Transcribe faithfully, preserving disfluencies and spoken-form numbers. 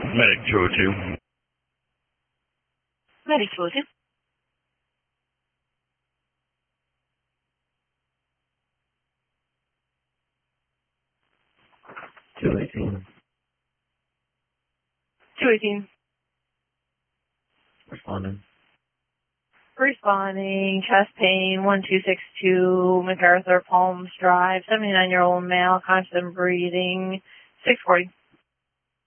Medic two oh two. Medic two oh two. two eighteen. two eighteen. Responding. Responding, chest pain, one two six two, MacArthur, Palms Drive, seventy-nine-year-old male, constant breathing, six forty.